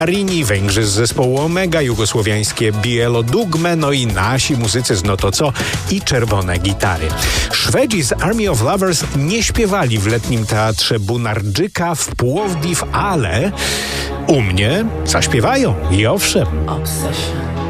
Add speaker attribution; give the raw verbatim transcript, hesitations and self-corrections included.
Speaker 1: Rini, Węgrzy z zespołu Omega, jugosłowiańskie Bielo Dugme, no i nasi muzycy z No to co i Czerwone Gitary. Szwedzi z Army of Lovers nie śpiewali w letnim teatrze Bunardżyka w Płowdiw, ale u mnie zaśpiewają i owszem.
Speaker 2: Obsession.